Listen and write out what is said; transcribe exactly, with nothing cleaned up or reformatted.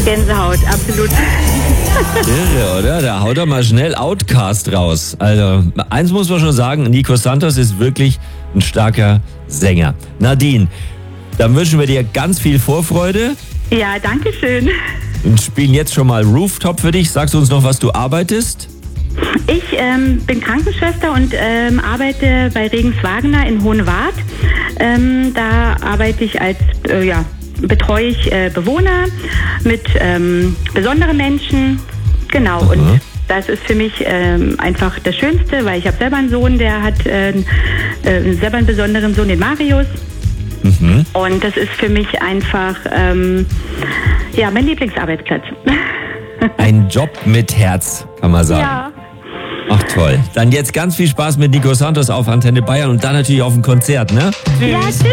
Gänsehaut, absolut. Irre, oder? Da haut er mal schnell Outcast raus. Also, eins muss man schon sagen, Nico Santos ist wirklich ein starker Sänger. Nadine, dann wünschen wir dir ganz viel Vorfreude Ja, danke schön. und spielen jetzt schon mal Rooftop für dich. Sagst du uns noch, was du arbeitest? Ich ähm, bin Krankenschwester und ähm, arbeite bei Regens Wagner in Hohenwart. Ähm, da arbeite ich als, äh, ja, betreue ich äh, Bewohner mit ähm, besonderen Menschen. Genau, Aha. und das ist für mich ähm, einfach das Schönste, weil ich habe selber einen Sohn, der hat äh, äh, selber einen besonderen Sohn, den Marius. Mhm. Und das ist für mich einfach ähm, ja, mein Lieblingsarbeitsplatz. Ein Job mit Herz, kann man sagen. Ja. Ach toll. Dann jetzt ganz viel Spaß mit Nico Santos auf Antenne Bayern und dann natürlich auf dem Konzert, ne? Ja, tschüss.